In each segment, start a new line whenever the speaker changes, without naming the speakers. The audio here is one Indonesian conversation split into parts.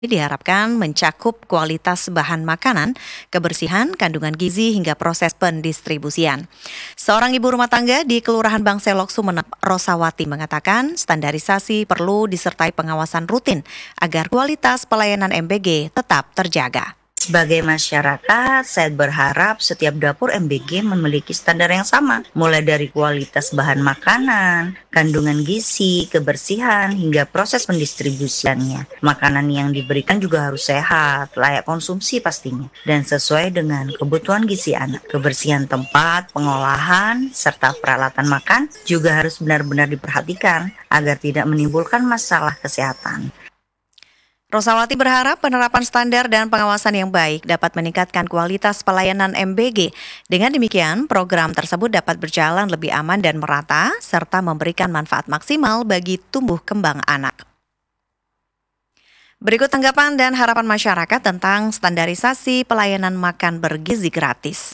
diharapkan mencakup kualitas bahan makanan, kebersihan, kandungan gizi, hingga proses pendistribusian. Seorang ibu rumah tangga di Kelurahan Bangselok, Sumeneb, Rosawati mengatakan standarisasi perlu disertai pengawasan rutin agar kualitas pelayanan MBG tetap terjaga.
Sebagai masyarakat, saya berharap setiap dapur MBG memiliki standar yang sama, mulai dari kualitas bahan makanan, kandungan gizi, kebersihan, hingga proses pendistribusiannya. Makanan yang diberikan juga harus sehat, layak konsumsi pastinya, dan sesuai dengan kebutuhan gizi anak. Kebersihan tempat, pengolahan, serta peralatan makan juga harus benar-benar diperhatikan agar tidak menimbulkan masalah kesehatan.
Rosawati berharap penerapan standar dan pengawasan yang baik dapat meningkatkan kualitas pelayanan MBG. Dengan demikian, program tersebut dapat berjalan lebih aman dan merata, serta memberikan manfaat maksimal bagi tumbuh kembang anak. Berikut tanggapan dan harapan masyarakat tentang standarisasi pelayanan makan bergizi gratis.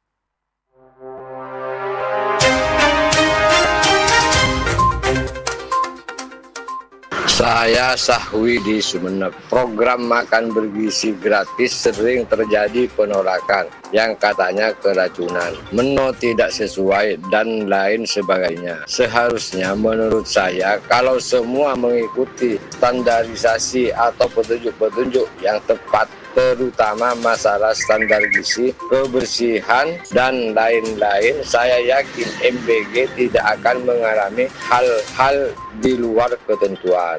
Saya Sahwi di Sumeneb. Program makan bergizi gratis sering terjadi penolakan yang katanya keracunan, menu tidak sesuai, dan lain sebagainya. Seharusnya menurut saya kalau semua mengikuti standarisasi atau petunjuk-petunjuk yang tepat, terutama masalah standar gizi, kebersihan, dan lain-lain, saya yakin MBG tidak akan mengalami hal-hal di luar ketentuan.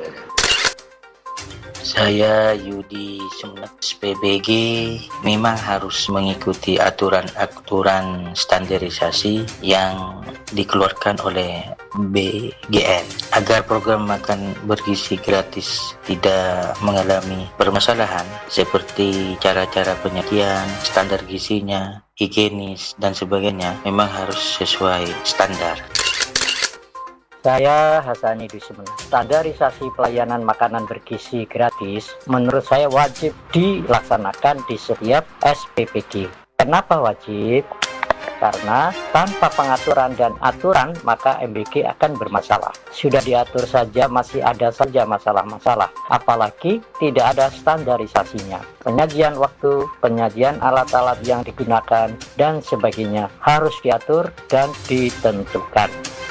Saya Yudi Sumeneb. PBG memang harus mengikuti aturan-aturan standarisasi yang dikeluarkan oleh BGN agar program makan bergizi gratis tidak mengalami permasalahan seperti cara-cara penyajian, standar gizinya, higienis, dan sebagainya memang harus sesuai standar.
Saya Hasani di Sumeneb. Standarisasi pelayanan makanan bergizi gratis menurut saya wajib dilaksanakan di setiap SPPG. Kenapa wajib? Karena tanpa pengaturan dan aturan maka MBG akan bermasalah. Sudah diatur saja masih ada saja masalah-masalah, apalagi tidak ada standarisasinya. Penyajian waktu, penyajian alat-alat yang digunakan, dan sebagainya harus diatur dan ditentukan.